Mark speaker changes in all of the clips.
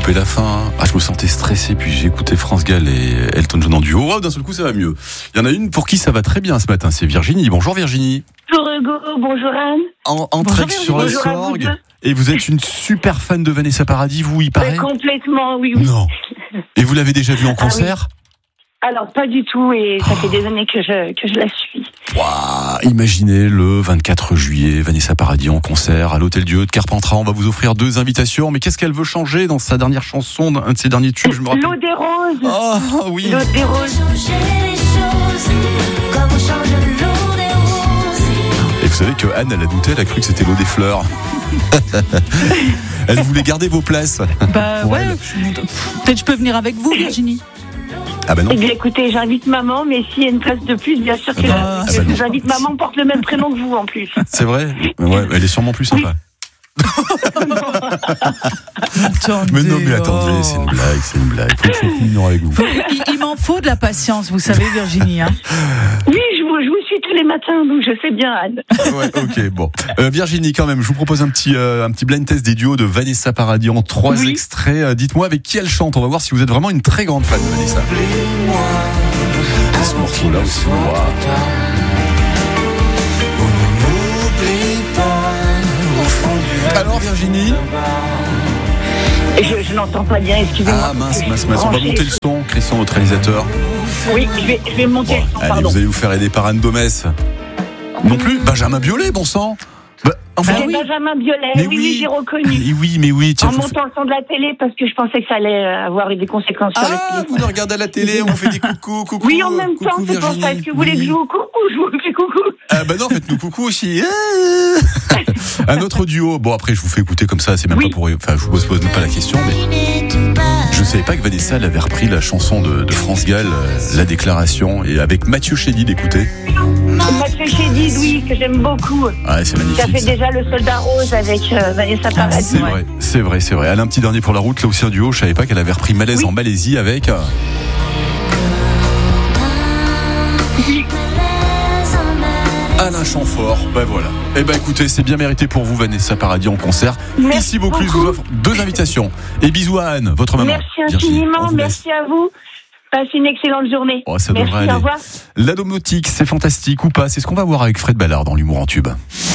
Speaker 1: coupé la fin. Ah, je me sentais stressé, puis j'ai écouté France Gall et Elton John en duo. Oh, d'un seul coup, ça va mieux. Il y en a une pour qui ça va très bien ce matin, c'est Virginie. Bonjour Virginie.
Speaker 2: Bonjour Hugo, bonjour Anne.
Speaker 1: En trek sur la Sorgue. Et vous êtes une super fan de Vanessa Paradis, vous, il paraît?
Speaker 2: Complètement, oui.
Speaker 1: Non. Et vous l'avez déjà vue en concert?
Speaker 2: Oui. Alors, pas du tout, et ça fait des années que je la suis.
Speaker 1: Wow, imaginez le 24 juillet, Vanessa Paradis en concert à l'Hôtel Dieu de Carpentras. On va vous offrir 2 invitations. Mais qu'est-ce qu'elle veut changer dans sa dernière chanson, un de ses derniers tubes, je me rappelle.
Speaker 2: L'eau des roses.
Speaker 1: Oh, oui.
Speaker 2: L'eau des roses.
Speaker 1: Et vous savez que Anne, elle a douté, elle a cru que c'était l'eau des fleurs. Elle voulait garder vos places.
Speaker 3: Bah ouais, peut-être je peux venir avec vous, Virginie.
Speaker 1: Ah bah non.
Speaker 2: Eh bien écoutez, j'invite maman, mais s'il y a une place de plus, bien sûr que j'invite maman, porte le même prénom que vous en plus.
Speaker 1: C'est vrai? Ouais, elle est sûrement plus sympa. Mais non, mais attendez, c'est une blague. Faut que je sois mignon avec vous.
Speaker 3: Il m'en faut de la patience, vous savez, Virginie. Hein.
Speaker 2: Oui, je vous suis tous les matins, donc je sais bien, Anne.
Speaker 1: Ouais, ok, bon. Virginie, quand même, je vous propose un petit blind test des duos de Vanessa Paradis en 3 extraits. Dites-moi avec qui elle chante. On va voir si vous êtes vraiment une très grande fan de Vanessa. Ce morceau-là aussi, wow. Alors Virginie?
Speaker 2: Je n'entends pas bien, excusez-moi.
Speaker 1: Ah mince, on va monter le son, Christian, notre réalisateur.
Speaker 2: Oui, je vais monter le son,
Speaker 1: allez,
Speaker 2: pardon.
Speaker 1: vous allez vous faire aider par Anne Domès. Non plus? Benjamin Biolay, bon sang.
Speaker 2: C'est Benjamin Biolay, oui, j'ai reconnu.
Speaker 1: Mais oui, tiens,
Speaker 2: en montant le son de la télé, parce que je pensais que ça allait avoir des conséquences sur le téléphone.
Speaker 1: Vous nous regardez à la télé, on vous fait des coucou.
Speaker 2: Oui, en même temps, c'est pour ça. Est-ce que vous voulez que je joue coucou? Je vous fais coucou.
Speaker 1: Ah bah non, faites-nous coucou aussi. Un autre duo. Bon, après, je vous fais écouter comme ça, c'est même pas pour... Enfin, je vous pose pas la question, mais... Je ne savais pas que Vanessa avait repris la chanson de France Gall, La Déclaration, et avec Mathieu Chédid, écoutez.
Speaker 2: Mathieu Chédid, oui, que j'aime beaucoup.
Speaker 1: Ah, c'est magnifique.
Speaker 2: Ça fait déjà le Soldat Rose avec Vanessa Paradis.
Speaker 1: C'est vrai. Elle a un petit dernier pour la route, là aussi un duo. Je savais pas qu'elle avait repris Malaise en Malaisie avec... Alain Chamfort, ben voilà. Eh ben écoutez, c'est bien mérité pour vous, Vanessa Paradis en concert.
Speaker 2: Merci
Speaker 1: Ici Vaucluse vous offre 2 invitations. Et bisous à Anne, votre maman.
Speaker 2: Merci infiniment, merci à vous. Passez une excellente journée.
Speaker 1: Oh, ça
Speaker 2: merci,
Speaker 1: devrait aller.
Speaker 2: Au revoir.
Speaker 1: La domotique, c'est fantastique ou pas? C'est ce qu'on va voir avec Fred Ballard dans l'humour en tube.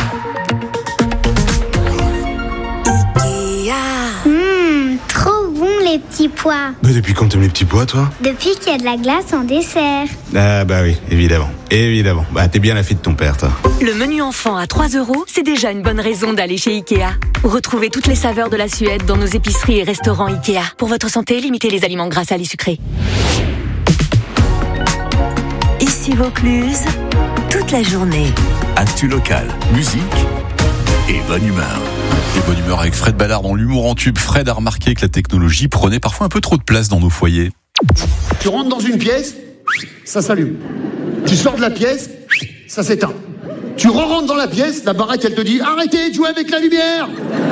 Speaker 4: Trop bon les petits pois.
Speaker 5: Mais depuis quand t'aimes les petits pois, toi?
Speaker 4: Depuis qu'il y a de la glace en dessert.
Speaker 5: Ah bah oui, évidemment. Bah t'es bien la fille de ton père, toi.
Speaker 6: Le menu enfant à 3 €, c'est déjà une bonne raison d'aller chez Ikea. Retrouvez toutes les saveurs de la Suède dans nos épiceries et restaurants Ikea. Pour votre santé, limitez les aliments gras, salés, sucrés. Ici Vaucluse, toute la journée.
Speaker 7: Actu local, musique et bonne humeur.
Speaker 1: Et bonne humeur avec Fred Ballard dans l'humour en tube. Fred a remarqué que la technologie prenait parfois un peu trop de place dans nos foyers.
Speaker 8: Tu rentres dans une pièce, ça s'allume. Tu sors de la pièce, ça s'éteint. Tu rentres dans la pièce, la baraque elle te dit arrêtez de jouer avec la lumière.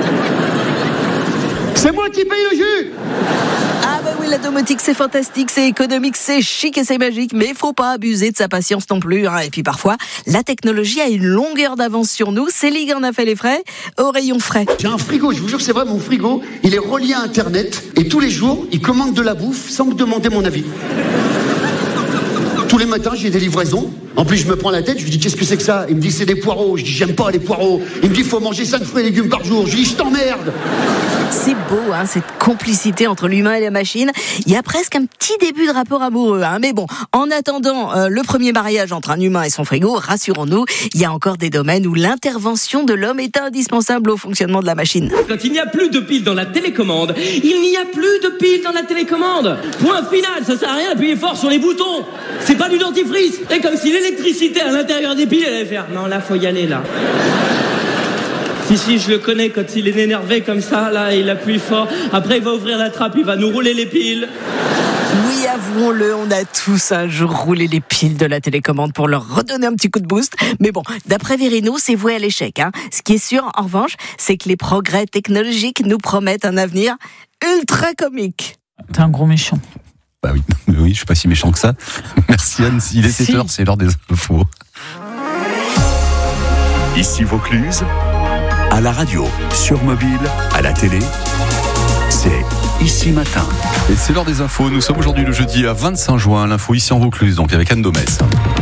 Speaker 8: C'est moi qui paye le jus.
Speaker 9: Ah bah oui, la domotique c'est fantastique, c'est économique, c'est chic et c'est magique, mais faut pas abuser de sa patience non plus. Hein. Et puis parfois, la technologie a une longueur d'avance sur nous. Céline en a fait les frais au rayon frais.
Speaker 8: J'ai un frigo, je vous jure que c'est vrai, mon frigo, il est relié à Internet et tous les jours, il commande de la bouffe sans me demander mon avis. Tous les matins, j'ai des livraisons. En plus, je me prends la tête, je lui dis qu'est-ce que c'est que ça? Il me dit c'est des poireaux. Je dis j'aime pas les poireaux. Il me dit faut manger 5 fruits et légumes par jour. Je lui dis je t'emmerde.
Speaker 9: C'est beau, hein, cette complicité entre l'humain et la machine. Il y a presque un petit début de rapport amoureux. Hein. Mais bon, en attendant le premier mariage entre un humain et son frigo, rassurons-nous, il y a encore des domaines où l'intervention de l'homme est indispensable au fonctionnement de la machine.
Speaker 10: Quand il n'y a plus de piles dans la télécommande, il n'y a plus de piles dans la télécommande. Point final, ça sert à rien d'appuyer fort sur les boutons. C'est pas du dentifrice. C'est comme si l'électricité à l'intérieur des piles, elle allait faire non, là, faut y aller, là. Si, je le connais, quand il est énervé comme ça, là, il appuie fort. Après, il va ouvrir la trappe, il va nous rouler les piles.
Speaker 9: Oui, avouons-le, on a tous un jour roulé les piles de la télécommande pour leur redonner un petit coup de boost. Mais bon, d'après Virino, c'est voué à l'échec. Hein. Ce qui est sûr, en revanche, c'est que les progrès technologiques nous promettent un avenir ultra comique.
Speaker 3: T'es un gros méchant.
Speaker 1: Bah oui, je suis pas si méchant que ça. Merci Anne, il est 7h, c'est l'heure des infos.
Speaker 7: Ici Vaucluse, à la radio, sur mobile, à la télé, c'est Ici Matin.
Speaker 1: Et c'est l'heure des infos. Nous sommes aujourd'hui le jeudi à 25 juin. L'info ici en Vaucluse, donc avec Anne Domès.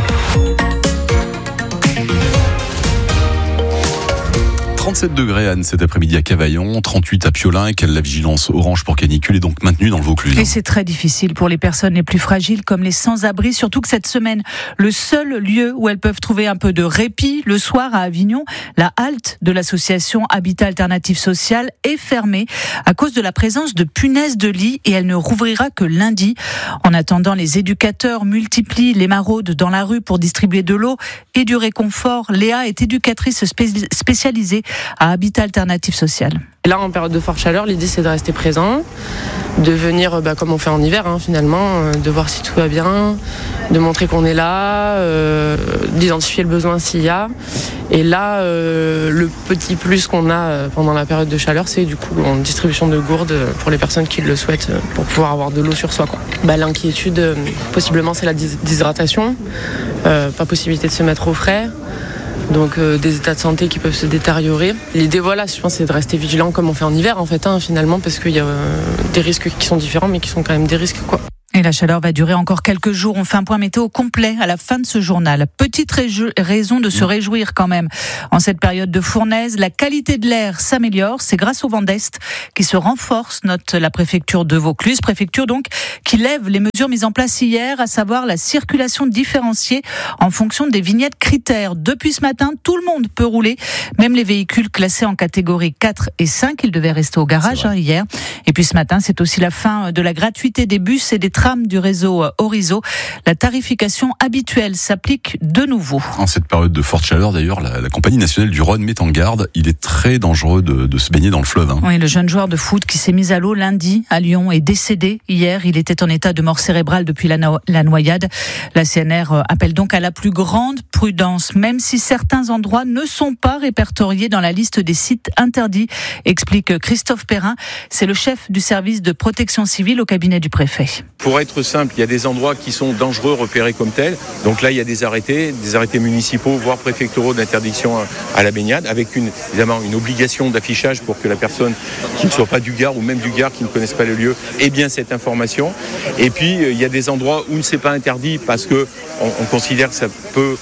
Speaker 1: 37 degrés, Anne, cet après-midi à Cavaillon, 38 à Piolin, et la vigilance orange pour canicule est donc maintenue dans le Vaucluse.
Speaker 3: Et c'est très difficile pour les personnes les plus fragiles comme les sans-abri, surtout que cette semaine, le seul lieu où elles peuvent trouver un peu de répit, le soir à Avignon, la halte de l'association Habitat Alternative Social est fermée à cause de la présence de punaises de lit et elle ne rouvrira que lundi. En attendant, les éducateurs multiplient les maraudes dans la rue pour distribuer de l'eau et du réconfort. Léa est éducatrice spécialisée à Habitat Alternative Social.
Speaker 11: Là, en période de forte chaleur, l'idée c'est de rester présent, de venir comme on fait en hiver finalement, de voir si tout va bien, de montrer qu'on est là, d'identifier le besoin s'il y a. Et là, le petit plus qu'on a pendant la période de chaleur, c'est du coup en distribution de gourdes pour les personnes qui le souhaitent pour pouvoir avoir de l'eau sur soi. L'inquiétude, possiblement, c'est la déshydratation, pas possibilité de se mettre au frais. Donc des états de santé qui peuvent se détériorer. L'idée, je pense, c'est de rester vigilant comme on fait en hiver, en fait, finalement, parce qu'il y a des risques qui sont différents, mais qui sont quand même des risques, quoi.
Speaker 3: Et la chaleur va durer encore quelques jours. On fait un point météo complet à la fin de ce journal. Petite raison de se réjouir quand même. En cette période de fournaise, la qualité de l'air s'améliore. C'est grâce au vent d'Est qui se renforce, note la préfecture de Vaucluse. Préfecture donc qui lève les mesures mises en place hier, à savoir la circulation différenciée en fonction des vignettes critères. Depuis ce matin, tout le monde peut rouler, même les véhicules classés en catégorie 4 et 5. Ils devaient rester au garage hier. Et puis ce matin, c'est aussi la fin de la gratuité des bus et des trams du réseau Orizo. La tarification habituelle s'applique de nouveau.
Speaker 1: En cette période de forte chaleur, d'ailleurs, la Compagnie nationale du Rhône met en garde. Il est très dangereux de se baigner dans le fleuve.
Speaker 3: Oui, le jeune joueur de foot qui s'est mis à l'eau lundi à Lyon est décédé hier. Il était en état de mort cérébrale depuis la noyade. La CNR appelle donc à la plus grande prudence, même si certains endroits ne sont pas répertoriés dans la liste des sites interdits, explique Christophe Perrin. C'est le chef du service de protection civile au cabinet du préfet.
Speaker 12: Pour être simple, il y a des endroits qui sont dangereux repérés comme tels. Donc là, il y a des arrêtés municipaux, voire préfectoraux d'interdiction à la baignade, avec évidemment une obligation d'affichage pour que la personne qui ne soit pas du Gard ou même du Gard, qui ne connaisse pas le lieu, ait bien cette information. Et puis, il y a des endroits où ce n'est pas interdit parce que on considère que ça peut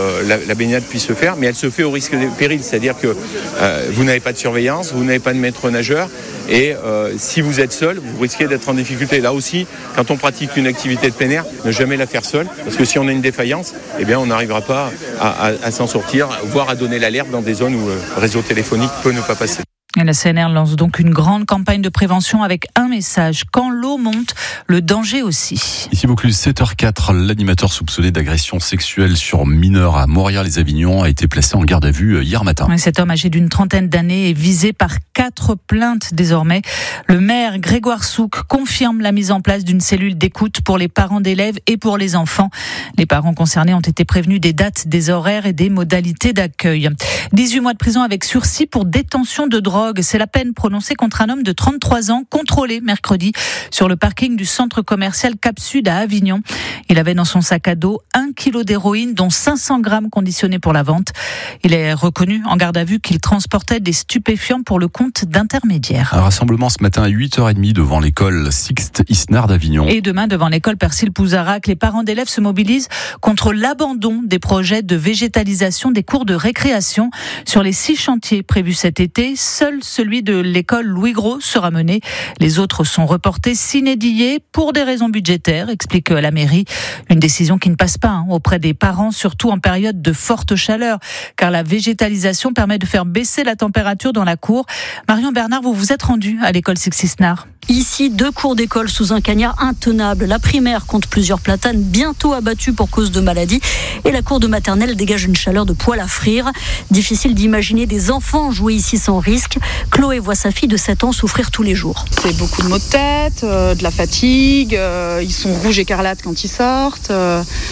Speaker 12: la baignade puisse se faire, mais elle se fait au risque de péril, c'est-à-dire que vous n'avez pas de surveillance, vous n'avez pas de maître nageur, et si vous êtes seul, vous risquez d'être en difficulté. Là aussi, quand on pratique une activité de plein air, ne jamais la faire seul, parce que si on a une défaillance, on n'arrivera pas à s'en sortir, voire à donner l'alerte dans des zones où le réseau téléphonique peut ne pas passer.
Speaker 3: Et la CNR lance donc une grande campagne de prévention avec un message. Quand l'eau monte, le danger aussi.
Speaker 1: Ici Vaucluse, 7h04, l'animateur soupçonné d'agression sexuelle sur mineur à Morières-les-Avignon a été placé en garde à vue hier matin.
Speaker 3: Cet homme âgé d'une trentaine d'années est visé par 4 plaintes désormais. Le maire Grégoire Souk confirme la mise en place d'une cellule d'écoute pour les parents d'élèves et pour les enfants. Les parents concernés ont été prévenus des dates, des horaires et des modalités d'accueil. 18 mois de prison avec sursis pour détention de drogue. C'est la peine prononcée contre un homme de 33 ans, contrôlé mercredi sur le parking du centre commercial Cap Sud à Avignon. Il avait dans son sac à dos 1 kilo d'héroïne, dont 500 grammes conditionnés pour la vente. Il est reconnu en garde à vue qu'il transportait des stupéfiants pour le compte d'intermédiaires.
Speaker 1: Un rassemblement ce matin à 8h30 devant l'école Sixte Isnard d'Avignon.
Speaker 3: Et demain devant l'école Persil Pouzarac, les parents d'élèves se mobilisent contre l'abandon des projets de végétalisation des cours de récréation. Sur les 6 chantiers prévus cet été, seul celui de l'école Louis Gros sera mené. Les autres sont reportés sine die pour des raisons budgétaires, explique la mairie. Une décision qui ne passe pas auprès des parents, surtout en période de forte chaleur, car la végétalisation permet de faire baisser la température dans la cour. Marion Bernard, vous vous êtes rendue à l'école Sixte-Isnard.
Speaker 13: Ici, 2 cours d'école sous un cagnard intenable. La primaire compte plusieurs platanes bientôt abattus pour cause de maladie. Et la cour de maternelle dégage une chaleur de poêle à frire. Difficile d'imaginer des enfants jouer ici sans risque. Chloé voit sa fille de 7 ans souffrir tous les jours.
Speaker 14: C'est beaucoup de maux de tête, de la fatigue. Ils sont rouges écarlates quand ils sortent.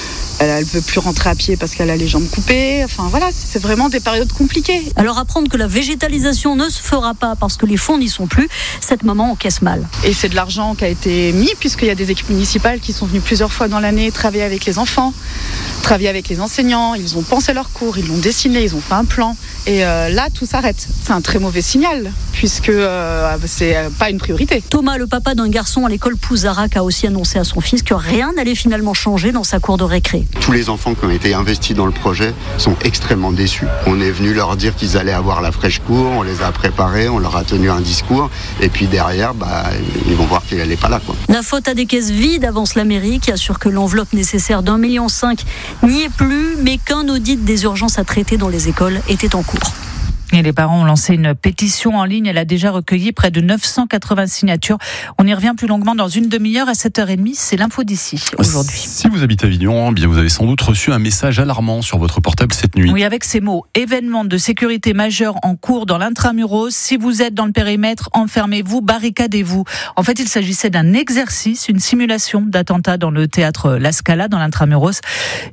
Speaker 14: Elle veut plus rentrer à pied parce qu'elle a les jambes coupées. Enfin voilà, c'est vraiment des périodes compliquées.
Speaker 13: Alors apprendre que la végétalisation ne se fera pas parce que les fonds n'y sont plus, cette maman encaisse mal.
Speaker 14: Et c'est de l'argent qui a été mis puisqu'il y a des équipes municipales qui sont venues plusieurs fois dans l'année travailler avec les enfants, travailler avec les enseignants. Ils ont pensé leur cours, ils l'ont dessiné, ils ont fait un plan. Et là, tout s'arrête. C'est un très mauvais signal puisque c'est pas une priorité.
Speaker 13: Thomas, le papa d'un garçon à l'école Pouzarac, a aussi annoncé à son fils que rien n'allait finalement changer dans sa cour de récré.
Speaker 15: Tous les enfants qui ont été investis dans le projet sont extrêmement déçus. On est venu leur dire qu'ils allaient avoir la fraîche cour, on les a préparés, on leur a tenu un discours et puis derrière, ils vont voir qu'elle n'est pas là, quoi.
Speaker 13: La faute à des caisses vides, avance la mairie qui assure que l'enveloppe nécessaire d'1,5 million n'y est plus, mais qu'un audit des urgences à traiter dans les écoles était en cours.
Speaker 3: Et les parents ont lancé une pétition en ligne. Elle a déjà recueilli près de 980 signatures. On y revient plus longuement dans une demi-heure à 7h30. C'est l'info d'ici aujourd'hui.
Speaker 1: Si vous habitez Avignon, bien vous avez sans doute reçu un message alarmant sur votre portable cette nuit.
Speaker 3: Oui, avec ces mots. Événement de sécurité majeur en cours dans l'intramuros. Si vous êtes dans le périmètre, enfermez-vous, barricadez-vous. En fait, il s'agissait d'un exercice, une simulation d'attentat dans le théâtre La Scala, dans l'intramuros.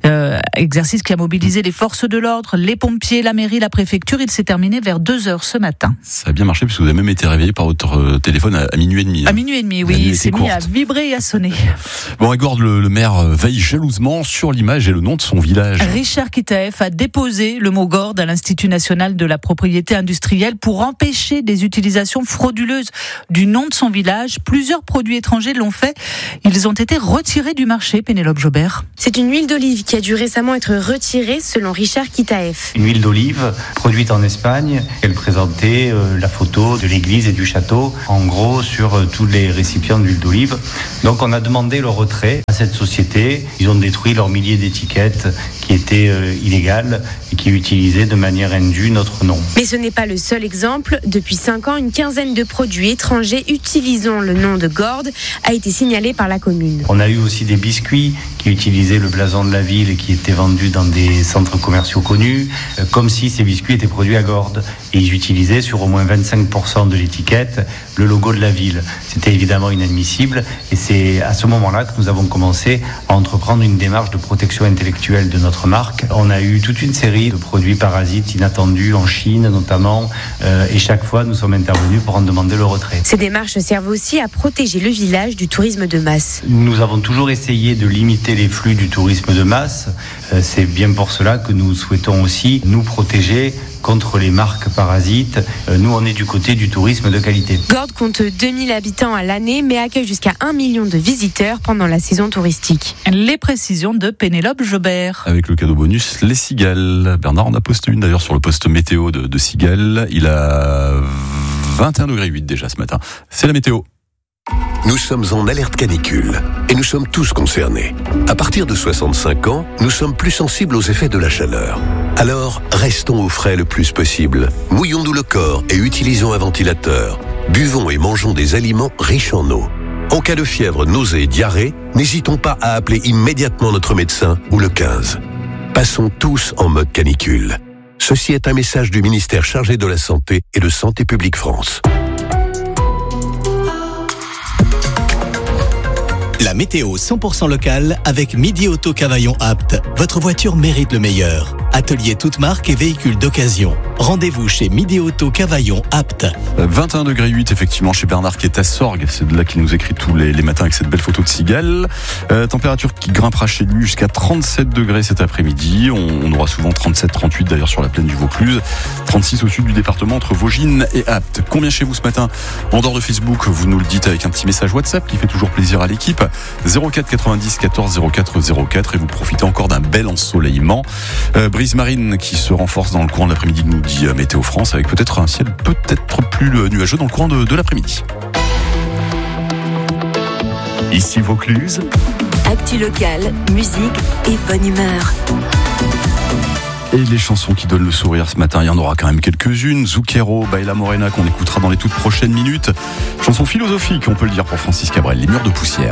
Speaker 3: Exercice qui a mobilisé les forces de l'ordre, les pompiers, la mairie, la préfecture. Il s'est terminé vers 2h ce matin.
Speaker 1: Ça a bien marché puisque vous avez même été réveillé par votre téléphone à minuit et demi.
Speaker 3: À minuit et demi, oui. Il s'est mis à vibrer et à sonner.
Speaker 1: Bon, à Gordes, le maire veille jalousement sur l'image et le nom de son village.
Speaker 3: Richard Kitaef a déposé le mot Gordes à l'Institut national de la propriété industrielle pour empêcher des utilisations frauduleuses du nom de son village. Plusieurs produits étrangers l'ont fait. Ils ont été retirés du marché, Pénélope Jobert.
Speaker 16: C'est une huile d'olive qui a dû récemment être retirée selon Richard Kitaef.
Speaker 17: Une huile d'olive produite en Espagne. Elle présentait la photo de l'église et du château, en gros sur tous les récipients d'huile d'olive. Donc on a demandé le retrait à cette société. Ils ont détruit leurs milliers d'étiquettes qui étaient illégales et qui utilisaient de manière indue notre nom.
Speaker 16: Mais ce n'est pas le seul exemple. Depuis 5 ans, une quinzaine de produits étrangers utilisant le nom de Gordes a été signalée par la commune.
Speaker 17: On a eu aussi des biscuits qui utilisaient le blason de la ville et qui étaient vendus dans des centres commerciaux connus, comme si ces biscuits étaient produits à Gordes. Et ils utilisaient sur au moins 25% de l'étiquette le logo de la ville. C'était évidemment inadmissible et c'est à ce moment-là que nous avons commencé à entreprendre une démarche de protection intellectuelle de notre marque. On a eu toute une série de produits parasites inattendus en Chine notamment et chaque fois nous sommes intervenus pour en demander le retrait.
Speaker 16: Ces démarches servent aussi à protéger le village du tourisme de masse.
Speaker 17: Nous avons toujours essayé de limiter les flux du tourisme de masse. C'est bien pour cela que nous souhaitons aussi nous protéger contre les marques parasites. Nous, on est du côté du tourisme de qualité.
Speaker 16: Gordes compte 2000 habitants à l'année, mais accueille jusqu'à 1 million de visiteurs pendant la saison touristique.
Speaker 3: Les précisions de Pénélope Jobert.
Speaker 1: Avec le cadeau bonus, les cigales. Bernard en a posté une d'ailleurs sur le poste météo de Cigales. Il a 21,8 degrés déjà ce matin. C'est la météo.
Speaker 7: Nous sommes en alerte canicule et nous sommes tous concernés. À partir de 65 ans, nous sommes plus sensibles aux effets de la chaleur. Alors, restons au frais le plus possible. Mouillons-nous le corps et utilisons un ventilateur. Buvons et mangeons des aliments riches en eau. En cas de fièvre, nausée et diarrhée, n'hésitons pas à appeler immédiatement notre médecin ou le 15. Passons tous en mode canicule. Ceci est un message du ministère chargé de la Santé et de Santé publique France.
Speaker 18: La météo 100% locale avec Midi Auto Cavaillon Apt. Votre voiture mérite le meilleur. Atelier toute marque et véhicules d'occasion. Rendez-vous chez Midi Auto Cavaillon Apt.
Speaker 1: 21,8 degrés effectivement chez Bernard qui est à Sorgues. C'est de là qu'il nous écrit tous les matins avec cette belle photo de cigale. Température qui grimpera chez lui jusqu'à 37 degrés cet après-midi. On aura souvent 37-38 d'ailleurs sur la plaine du Vaucluse. 36 au sud du département entre Vaugines et Apt. Combien chez vous ce matin? En dehors de Facebook, vous nous le dites avec un petit message WhatsApp qui fait toujours plaisir à l'équipe. 04 90 14 04 04 et vous profitez encore d'un bel ensoleillement. Brise marine qui se renforce dans le courant de l'après-midi, nous dit Météo France, avec peut-être un ciel peut-être plus nuageux dans le courant de l'après-midi.
Speaker 7: Ici Vaucluse.
Speaker 6: Actu locale, musique et bonne humeur.
Speaker 1: Et les chansons qui donnent le sourire ce matin, il y en aura quand même quelques-unes. Zucchero, Baila Morena qu'on écoutera dans les toutes prochaines minutes. Chanson philosophique, on peut le dire pour Francis Cabrel, Les murs de poussière.